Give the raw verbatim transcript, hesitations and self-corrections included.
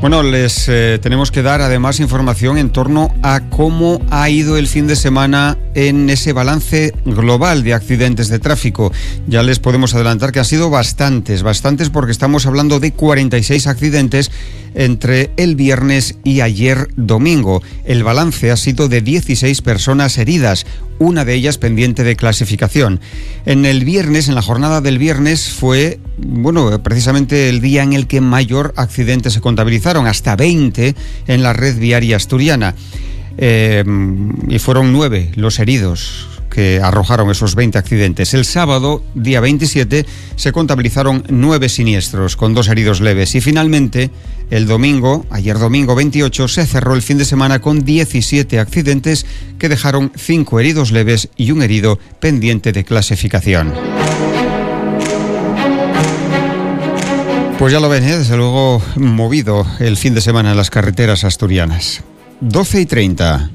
Bueno, les eh, tenemos que dar además información en torno a cómo ha ido el fin de semana en ese balance global de accidentes de tráfico. Ya les podemos adelantar que han sido bastantes, bastantes porque estamos hablando de cuarenta y seis accidentes entre el viernes y ayer domingo. El balance ha sido de dieciséis personas heridas, una de ellas pendiente de clasificación. En el viernes, en la jornada del viernes, fue, bueno, precisamente el día en el que mayor accidentes se contabilizaron, hasta veinte en la red viaria asturiana. Eh, y fueron nueve los heridos que arrojaron esos veinte accidentes. El sábado, día veintisiete, se contabilizaron nueve siniestros, con dos heridos leves. Y finalmente, el domingo, ayer domingo veintiocho, se cerró el fin de semana con diecisiete accidentes que dejaron cinco heridos leves y un herido pendiente de clasificación. Pues ya lo ven, ¿eh? Desde luego movido el fin de semana en las carreteras asturianas. doce y treinta.